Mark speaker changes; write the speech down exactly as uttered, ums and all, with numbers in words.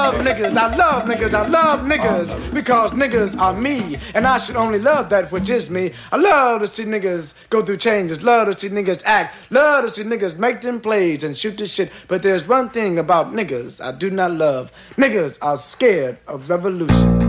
Speaker 1: love niggas, I love niggas, I love niggas, because niggas are me, and I should only love that which is me. I love to see niggas go through changes, love to see niggas act, love to see niggas make them plays and shoot this shit. But there's one thing about niggas I do not love. Niggas are scared of revolution.